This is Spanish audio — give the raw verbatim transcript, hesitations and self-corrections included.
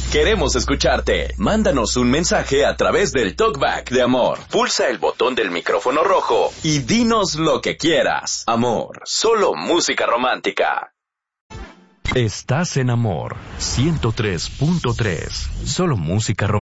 Queremos escucharte. Mándanos un mensaje a través del TalkBack de Amor. Pulsa el botón del micrófono rojo y dinos lo que quieras. Amor, solo música romántica. Estás en Amor ciento tres punto tres. Solo música romántica.